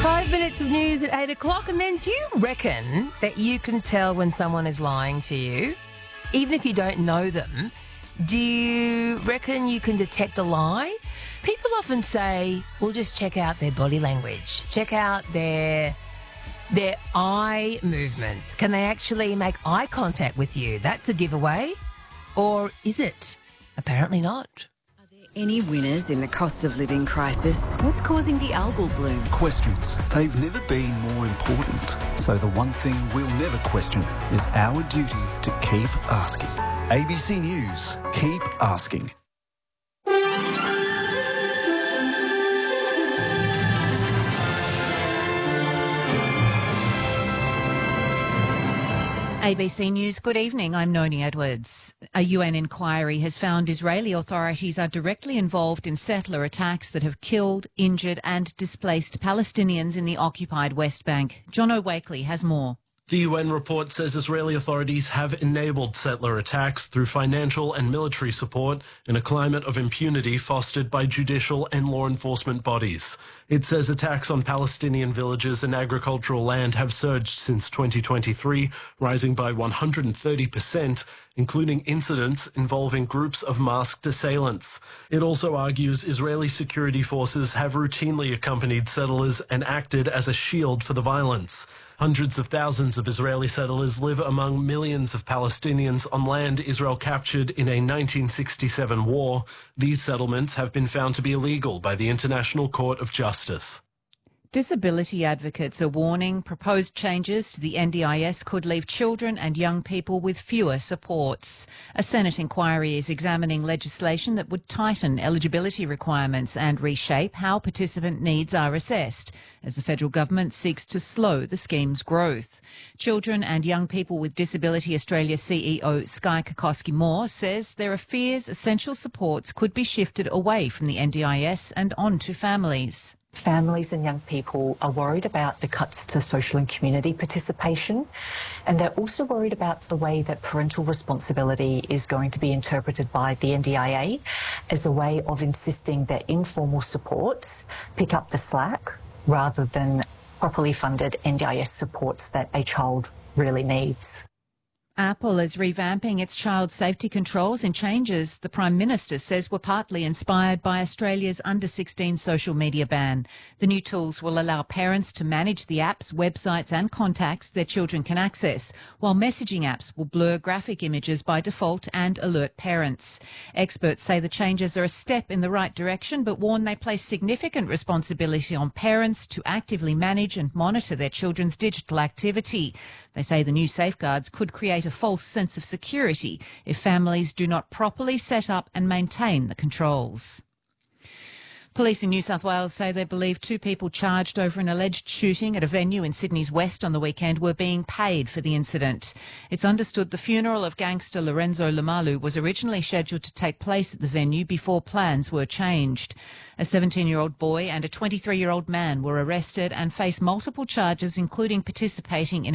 5 minutes of news at 8 o'clock, and then do you reckon that you can tell when someone is lying to you, even if you don't know them? Do you reckon you can detect a lie? People often say, well, just check out their body language, check out their eye movements. Can they actually make eye contact with you? That's a giveaway. Or is it? Apparently not. Any winners in the cost of living crisis? What's causing the algal bloom? Questions. They've never been more important. So the one thing we'll never question is our duty to keep asking. ABC News. Keep asking. ABC News, good evening. I'm Noni Edwards. A UN inquiry has found Israeli authorities are directly involved in settler attacks that have killed, injured and displaced Palestinians in the occupied West Bank. John O'Wakely has more. The UN report says Israeli authorities have enabled settler attacks through financial and military support in a climate of impunity fostered by judicial and law enforcement bodies. It says attacks on Palestinian villages and agricultural land have surged since 2023, rising by 130%, including incidents involving groups of masked assailants. It also argues Israeli security forces have routinely accompanied settlers and acted as a shield for the violence. Hundreds of thousands of Israeli settlers live among millions of Palestinians on land Israel captured in a 1967 war. These settlements have been found to be illegal by the International Court of Justice. Disability advocates are warning proposed changes to the NDIS could leave children and young people with fewer supports. A Senate inquiry is examining legislation that would tighten eligibility requirements and reshape how participant needs are assessed, as the federal government seeks to slow the scheme's growth. Children and Young People with Disability Australia CEO Skye Kokoski-Moore says there are fears essential supports could be shifted away from the NDIS and onto families. Families and young people are worried about the cuts to social and community participation, and they're also worried about the way that parental responsibility is going to be interpreted by the NDIA as a way of insisting that informal supports pick up the slack rather than properly funded NDIS supports that a child really needs. Apple is revamping its child safety controls in changes the Prime Minister says were partly inspired by Australia's under-16 social media ban. The new tools will allow parents to manage the apps, websites and contacts their children can access, while messaging apps will blur graphic images by default and alert parents. Experts say the changes are a step in the right direction, but warn they place significant responsibility on parents to actively manage and monitor their children's digital activity. They say the new safeguards could create a false sense of security if families do not properly set up and maintain the controls. Police in New South Wales say they believe two people charged over an alleged shooting at a venue in Sydney's West on the weekend were being paid for the incident. It's understood the funeral of gangster Lorenzo Lamalu was originally scheduled to take place at the venue before plans were changed. A 17-year-old boy and a 23-year-old man were arrested and face multiple charges, including participating in a